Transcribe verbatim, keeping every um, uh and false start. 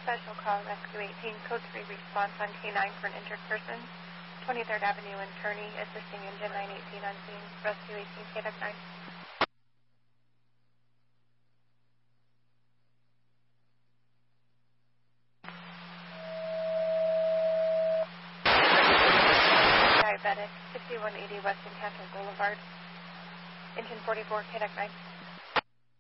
Special call, Rescue eighteen, code three response on K nine for an injured person. twenty-third Avenue and Kearney, assisting engine nine eighteen on scene. Rescue eighteen, K nine. Diabetic, fifty-one eighty West Encanto Boulevard. Engine forty-four, K nine.